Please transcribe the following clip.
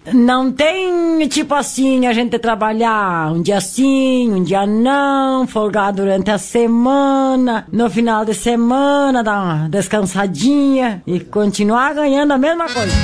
Não tem, tipo assim, a gente trabalhar um dia sim, um dia não, folgar durante a semana, no final de semana dar uma descansadinha e continuar ganhando a mesma coisa.